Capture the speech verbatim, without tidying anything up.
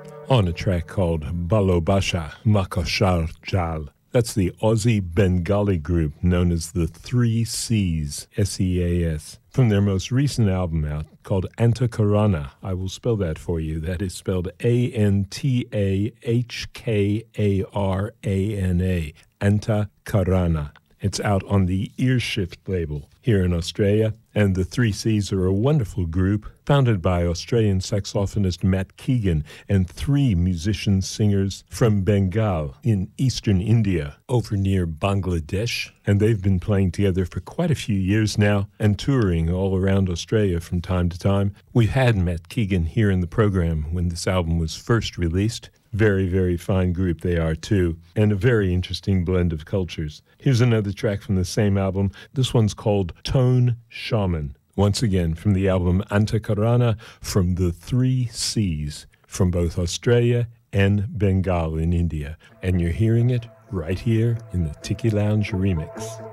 on a track called Balobasha Makashar Jal. That's the Aussie Bengali group known as the Three C's, S E A S, from their most recent album out called Antakarana. I will spell that for you. That is spelled A N T A H K A R A N A, Antakarana. It's out on the Earshift label here in Australia, and the Three C's are a wonderful group founded by Australian saxophonist Matt Keegan and three musicians-singers from Bengal in eastern India over near Bangladesh, and they've been playing together for quite a few years now and touring all around Australia from time to time. We've had Matt Keegan here in the program when this album was first released. Very, very fine group they are, too, and a very interesting blend of cultures. Here's another track from the same album. This one's called Tone Shaman. Once again, from the album Antakarana, from the Three C's, from both Australia and Bengal in India. And you're hearing it right here in the Tiki Lounge remix.